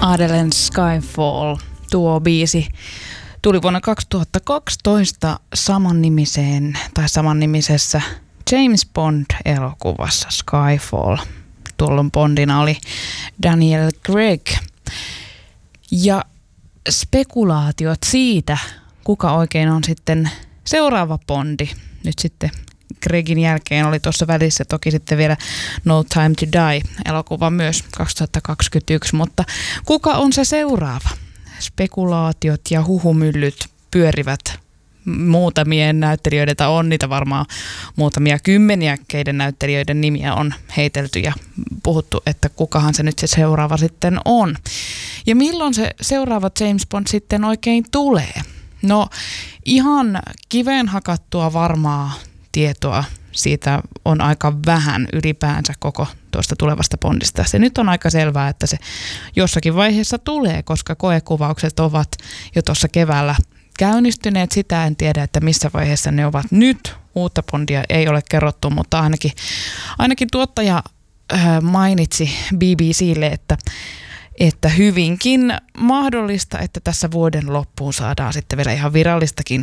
Adelen Skyfall, tuo biisi tuli vuonna 2012 samannimisessä James Bond-elokuvassa Skyfall. Tuolloin Bondina oli Daniel Craig. Ja spekulaatiot siitä, kuka oikein on sitten seuraava Bondi. Nyt sitten Craigin jälkeen oli tuossa välissä toki sitten vielä No Time to Die-elokuva myös 2021, mutta kuka on se seuraava? Spekulaatiot ja huhumyllyt pyörivät muutamien näyttelijöiden, tai on niitä varmaan muutamia kymmeniä, keiden näyttelijöiden nimiä on heitelty ja puhuttu, että kukahan se nyt se seuraava sitten on. Ja milloin se seuraava James Bond sitten oikein tulee? No ihan kiveen hakattua varmaa tietoa siitä on aika vähän ylipäänsä koko tuosta tulevasta Bondista. Se nyt on aika selvää, että se jossakin vaiheessa tulee, koska koekuvaukset ovat jo tuossa keväällä käynnistyneet. Sitä en tiedä, että missä vaiheessa ne ovat nyt. Uutta Bondia ei ole kerrottu, mutta ainakin tuottaja mainitsi BBClle, että hyvinkin mahdollista, että tässä vuoden loppuun saadaan sitten vielä ihan virallistakin